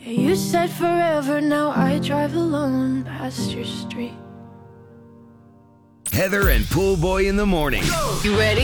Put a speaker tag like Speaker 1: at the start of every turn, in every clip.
Speaker 1: Yeah, you said forever, now I drive alone past your street.
Speaker 2: Heather and Pool Boy in the morning.
Speaker 3: You ready?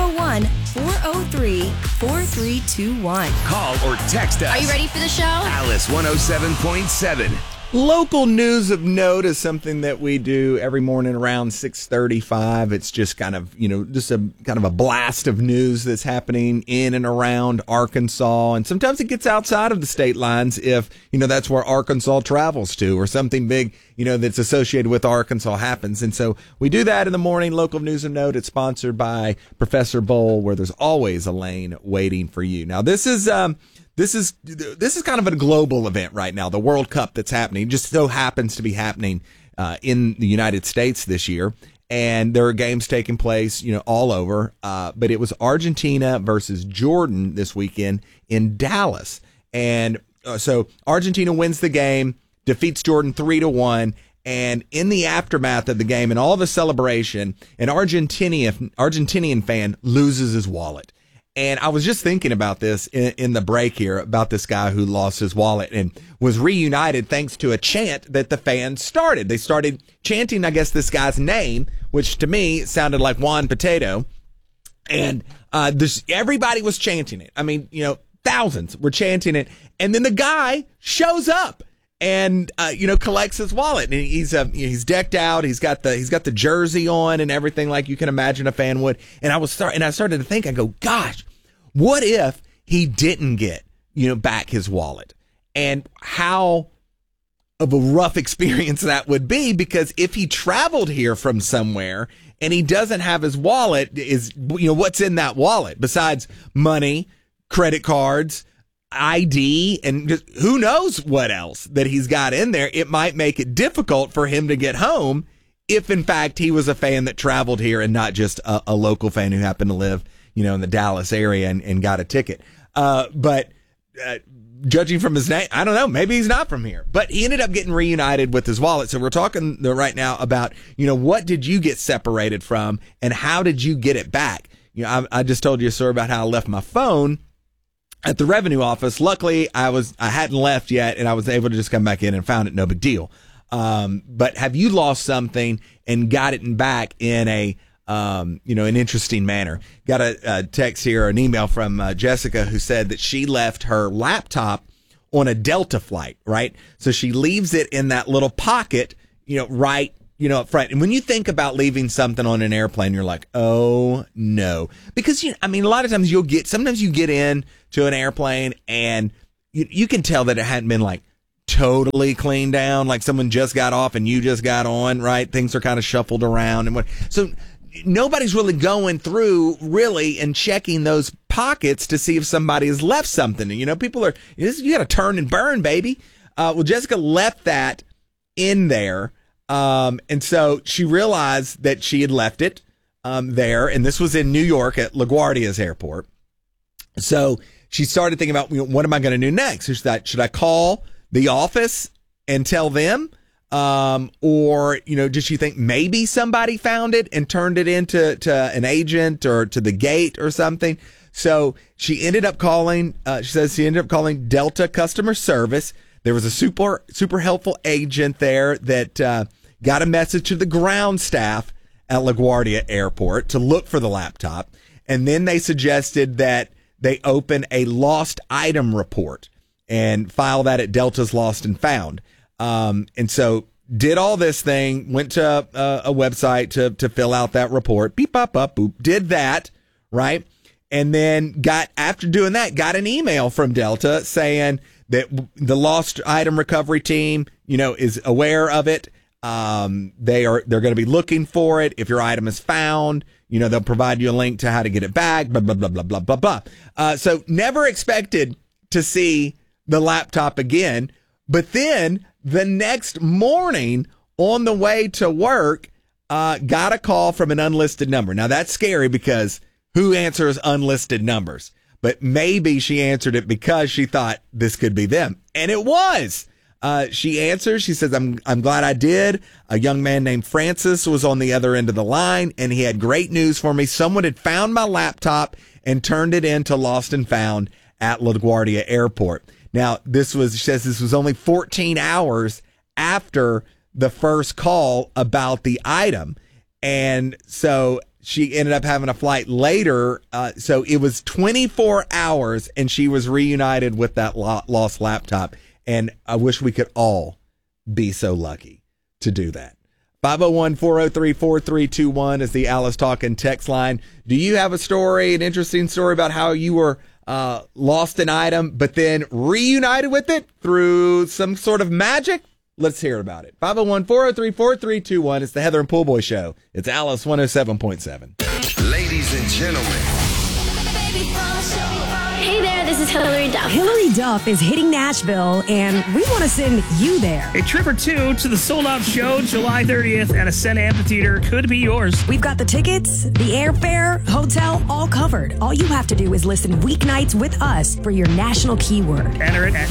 Speaker 4: 501-403-4321.
Speaker 2: Call or text us.
Speaker 3: Are you ready for the show?
Speaker 2: Alice 107.7.
Speaker 5: Local news of note is something that we do every morning around 6:35. It's just kind of, just a kind of a blast of news that's happening in and around Arkansas. And sometimes it gets outside of the state lines if, that's where Arkansas travels to, or something big, that's associated with Arkansas happens. And so we do that in the morning. Local news of note. It's sponsored by Professor Bowl, where there's always a lane waiting for you. Now, this is kind of a global event right now. The World Cup that's happening just so happens to be happening in the United States this year, and there are games taking place, all over. But it was Argentina versus Jordan this weekend in Dallas, and so Argentina wins the game, defeats Jordan 3-1. And in the aftermath of the game and all the celebration, an Argentinian fan loses his wallet. And I was just thinking about this in the break here, about this guy who lost his wallet and was reunited thanks to a chant that the fans started. They started chanting, I guess, this guy's name, which to me sounded like Juan Potato. And everybody was chanting it. I mean, thousands were chanting it. And then the guy shows up and collects his wallet, and he's decked out. He's got the jersey on and everything like you can imagine a fan would. And I started to think, I go, gosh, what if he didn't get back his wallet, and how of a rough experience that would be? Because if he traveled here from somewhere and he doesn't have his wallet, what's in that wallet besides money, credit cards, ID, and just who knows what else that he's got in there. It might make it difficult for him to get home if, in fact, he was a fan that traveled here and not just a local fan who happened to live, in the Dallas area and got a ticket. But judging from his name, I don't know, maybe he's not from here. But he ended up getting reunited with his wallet. So we're talking right now about, what did you get separated from and how did you get it back? I just told you, sir, about how I left my phone at the revenue office. Luckily, I hadn't left yet, and I was able to just come back in and found it. No big deal. But have you lost something and got it back in an interesting manner? Got a text here, an email from Jessica, who said that she left her laptop on a Delta flight, right? So she leaves it in that little pocket, right up front. And when you think about leaving something on an airplane, you're like, oh no. Because, a lot of times sometimes you get in to an airplane and you can tell that it hadn't been like totally cleaned down, like someone just got off and you just got on, right? Things are kind of shuffled around so nobody's really going through and checking those pockets to see if somebody has left something. People are, you got to turn and burn, baby. Well, Jessica left that in there. And so she realized that she had left it there, and this was in New York at LaGuardia's airport. So she started thinking about, what am I going to do next? So she thought, should I call the office and tell them? Or, did she think maybe somebody found it and turned it into an agent or to the gate or something? So she ended up calling, Delta customer service. There was a super helpful agent there that got a message to the ground staff at LaGuardia Airport to look for the laptop. And then they suggested that they open a lost item report and file that at Delta's Lost and Found. And so did all this thing, went to a website to fill out that report. Beep, bop, bop, boop. Did that, right? And then after doing that, got an email from Delta saying that the lost item recovery team, is aware of it. They're going to be looking for it. If your item is found, they'll provide you a link to how to get it back, blah, blah, blah, blah, blah, blah, blah. So never expected to see the laptop again. But then the next morning on the way to work, got a call from an unlisted number. Now that's scary because who answers unlisted numbers? But maybe she answered it because she thought this could be them. And it was. She answers. She says, I'm glad I did. A young man named Francis was on the other end of the line, and he had great news for me. Someone had found my laptop and turned it into Lost and Found at LaGuardia Airport. Now, she says this was only 14 hours after the first call about the item. And so she ended up having a flight later. So it was 24 hours and she was reunited with that lost laptop. And I wish we could all be so lucky to do that. 501-403-4321 is the Alice Talkin' text line. Do you have a story, an interesting story about how you were lost an item, but then reunited with it through some sort of magic? Let's hear about it. 501-403-4321. It's the Heather and Pool Boy Show. It's Alice 107.7.
Speaker 2: Ladies and gentlemen,
Speaker 1: Hey there, this is Hillary Duff.
Speaker 4: Hillary Duff is hitting Nashville, and we want to send you there.
Speaker 3: A trip or two to the sold-out show July 30th at Ascent Amphitheater could be yours.
Speaker 4: We've got the tickets, the airfare, hotel, all covered. All you have to do is listen weeknights with us for your national keyword.
Speaker 3: Enter it at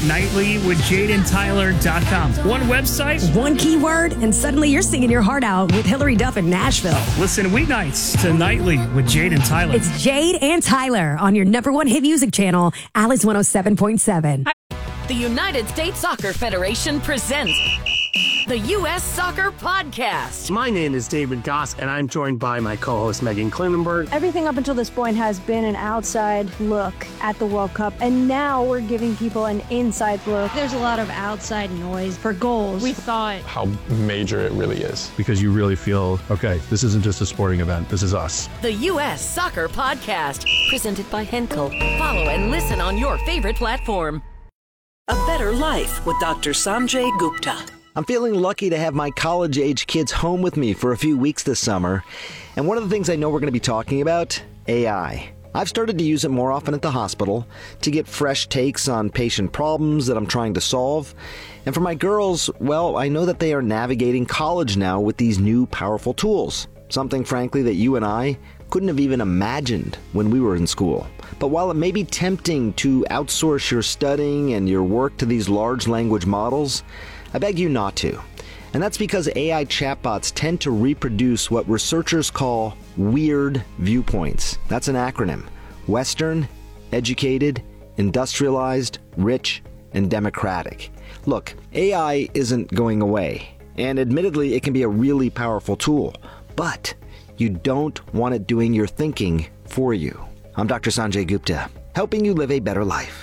Speaker 3: nightlywithjadentyler.com. One website,
Speaker 4: One keyword, and suddenly you're singing your heart out with Hillary Duff in Nashville.
Speaker 3: listen weeknights to Nightly with Jade and Tyler.
Speaker 4: It's Jade and Tyler on your number one hit music channel, Alice 107.7.
Speaker 6: The United States Soccer Federation presents the U.S. Soccer Podcast.
Speaker 7: My name is David Goss, and I'm joined by my co-host Megan Klinenberg.
Speaker 8: Everything up until this point has been an outside look at the World Cup, and now we're giving people an inside look. There's a lot of outside noise for goals. We thought
Speaker 9: how major it really is.
Speaker 10: Because you really feel, okay, this isn't just a sporting event, this is us.
Speaker 6: The U.S. Soccer Podcast, presented by Henkel. Follow and listen on your favorite platform.
Speaker 11: A Better Life with Dr. Sanjay Gupta.
Speaker 12: I'm feeling lucky to have my college-age kids home with me for a few weeks this summer. And one of the things I know we're going to be talking about, AI. I've started to use it more often at the hospital to get fresh takes on patient problems that I'm trying to solve. And for my girls, well, I know that they are navigating college now with these new powerful tools. Something, frankly, that you and I couldn't have even imagined when we were in school. But while it may be tempting to outsource your studying and your work to these large language models, I beg you not to. And that's because AI chatbots tend to reproduce what researchers call weird viewpoints. That's an acronym. Western, educated, industrialized, rich, and democratic. Look, AI isn't going away. And admittedly, it can be a really powerful tool. But you don't want it doing your thinking for you. I'm Dr. Sanjay Gupta, helping you live a better life.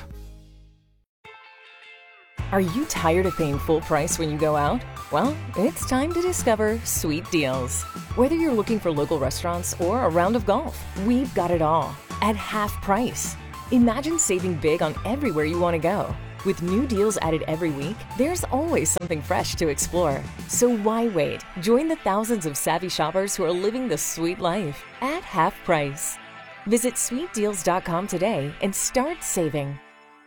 Speaker 6: Are you tired of paying full price when you go out? Well, it's time to discover Sweet Deals. Whether you're looking for local restaurants or a round of golf, we've got it all at half price. Imagine saving big on everywhere you want to go. With new deals added every week, there's always something fresh to explore. So why wait? Join the thousands of savvy shoppers who are living the sweet life at half price. Visit sweetdeals.com today and start saving.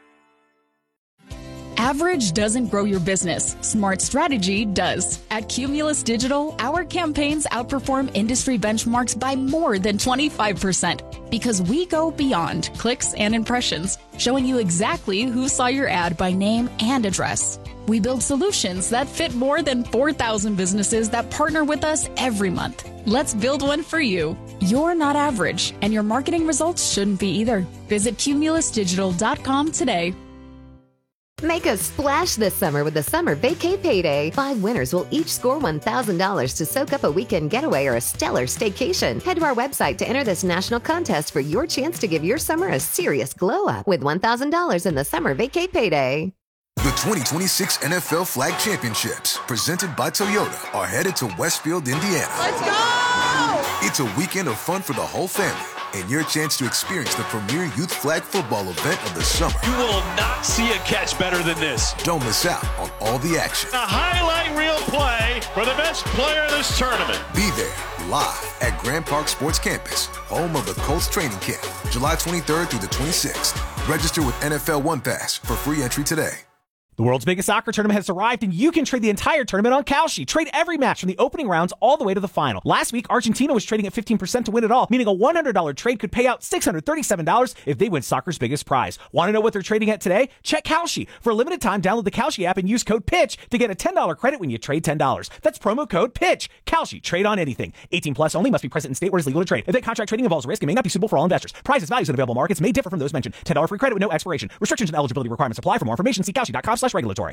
Speaker 13: Average doesn't grow your business. Smart strategy does. At Cumulus Digital, our campaigns outperform industry benchmarks by more than 25% because we go beyond clicks and impressions, showing you exactly who saw your ad by name and address. We build solutions that fit more than 4,000 businesses that partner with us every month. Let's build one for you. You're not average, and your marketing results shouldn't be either. Visit cumulusdigital.com today.
Speaker 14: Make a splash this summer with the Summer Vacay Payday. 5 winners will each score $1,000 to soak up a weekend getaway or a stellar staycation. Head to our website to enter this national contest for your chance to give your summer a serious glow-up with $1,000 in the Summer Vacay Payday.
Speaker 15: The 2026 NFL Flag Championships, presented by Toyota, are headed to Westfield, Indiana.
Speaker 16: Let's go!
Speaker 15: It's a weekend of fun for the whole family and your chance to experience the premier youth flag football event of the summer.
Speaker 16: You will not see a catch better than this.
Speaker 15: Don't miss out on all the action.
Speaker 16: A highlight reel play for the best player in this tournament.
Speaker 15: Be there live at Grand Park Sports Campus, home of the Colts training camp, July 23rd through the 26th. Register with NFL One Pass for free entry today.
Speaker 17: The world's biggest soccer tournament has arrived, and you can trade the entire tournament on Kalshi. Trade every match from the opening rounds all the way to the final. Last week, Argentina was trading at 15% to win it all, meaning a $100 trade could pay out $637 if they win soccer's biggest prize. Want to know what they're trading at today? Check Kalshi. For a limited time, download the Kalshi app and use code PITCH to get a $10 credit when you trade $10. That's promo code PITCH. Kalshi. Trade on anything. 18 plus only. Must be present in state where it is legal to trade. Event contract trading involves risk and may not be suitable for all investors. Prizes, values, and available markets may differ from those mentioned. $10 free credit with no expiration. Restrictions and eligibility requirements apply. For more information, see Kalshi.com/regulatory.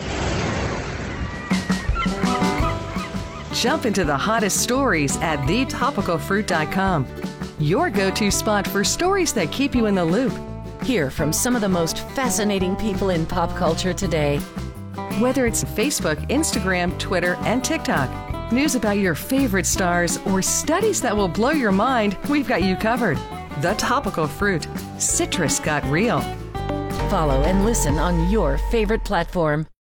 Speaker 18: Jump into the hottest stories at thetopicalfruit.com. Your go-to spot for stories that keep you in the loop.
Speaker 19: Hear from some of the most fascinating people in pop culture today.
Speaker 18: Whether it's Facebook, Instagram, Twitter, and TikTok, news about your favorite stars, or studies that will blow your mind, we've got you covered. The Topical Fruit. Citrus got real.
Speaker 19: Follow and listen on your favorite platform.